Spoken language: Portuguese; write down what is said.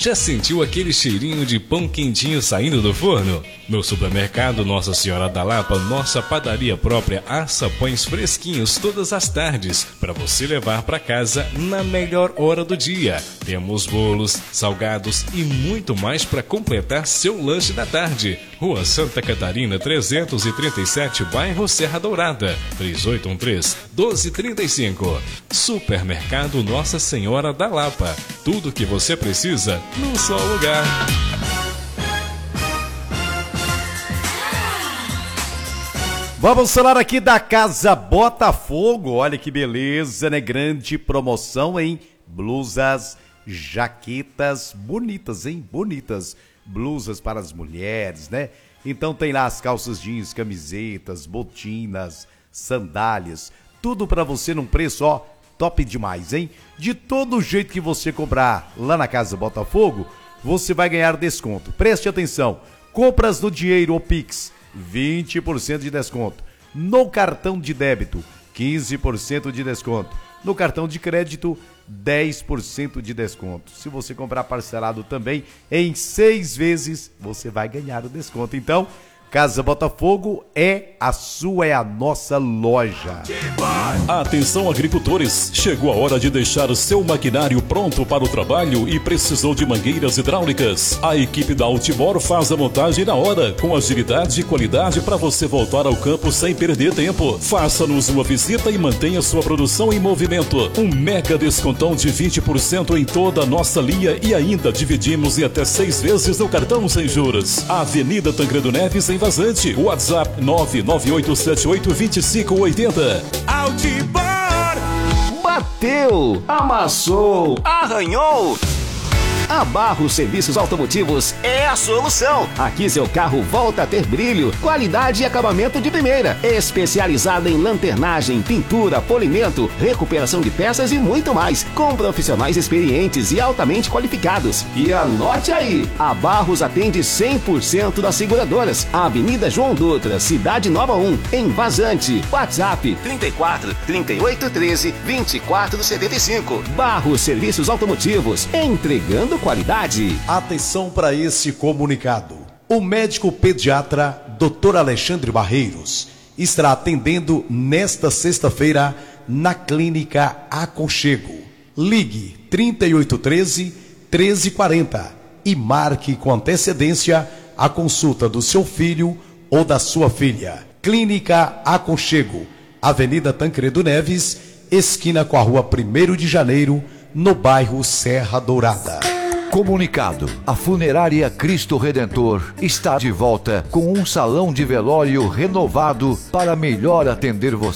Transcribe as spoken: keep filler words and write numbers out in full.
Já sentiu aquele cheirinho de pão quentinho saindo do forno? No supermercado Nossa Senhora da Lapa, nossa padaria própria assa pães fresquinhos todas as tardes para você levar para casa na melhor hora do dia. Temos bolos, salgados e muito mais para completar seu lanche da tarde. Rua Santa Catarina trezentos e trinta e sete, bairro Serra Dourada, três oito um três, um dois três cinco. Supermercado Nossa Senhora da Lapa. Tudo o que você precisa num só lugar. Vamos falar aqui da Casa Botafogo. Olha que beleza, né? Grande promoção em blusas, jaquetas bonitas, hein? Bonitas. Blusas para as mulheres, né? Então tem lá as calças jeans, camisetas, botinas, sandálias. Tudo para você num preço, ó, top demais, hein? De todo jeito que você comprar lá na Casa Botafogo, você vai ganhar desconto. Preste atenção. Compras no dinheiro ou Pix, vinte por cento de desconto. No cartão de débito, quinze por cento de desconto. No cartão de crédito, dez por cento de desconto. Se você comprar parcelado também, em seis vezes, você vai ganhar o desconto. Então, Casa Botafogo é a sua, é a nossa loja. Atenção, agricultores, chegou a hora de deixar o seu maquinário pronto para o trabalho e precisou de mangueiras hidráulicas. A equipe da Altibor faz a montagem na hora, com agilidade e qualidade para você voltar ao campo sem perder tempo. Faça-nos uma visita e mantenha sua produção em movimento. Um mega descontão de vinte por cento em toda a nossa linha e ainda dividimos em até seis vezes no cartão sem juros. Avenida Tancredo Neves, em Vazante. WhatsApp nove nove oito sete oito dois cinco oito zero. Altibor! Bateu, amassou, arranhou. A Barros Serviços Automotivos é a solução. Aqui seu carro volta a ter brilho, qualidade e acabamento de primeira. Especializada em lanternagem, pintura, polimento, recuperação de peças e muito mais. Com profissionais experientes e altamente qualificados. E anote aí, a Barros atende cem por cento das seguradoras. Avenida João Dutra, Cidade Nova um, em Vazante. WhatsApp trinta e quatro, trinta e oito, treze, vinte e quatro, setenta e cinco. Barros Serviços Automotivos, entregando qualidade. Atenção para esse comunicado. O médico pediatra doutor Alexandre Barreiros estará atendendo nesta sexta-feira na Clínica Aconchego. Ligue trinta e oito treze, treze quarenta e marque com antecedência a consulta do seu filho ou da sua filha. Clínica Aconchego, Avenida Tancredo Neves, esquina com a Rua primeiro de Janeiro, no bairro Serra Dourada. Comunicado: a Funerária Cristo Redentor está de volta com um salão de velório renovado para melhor atender você.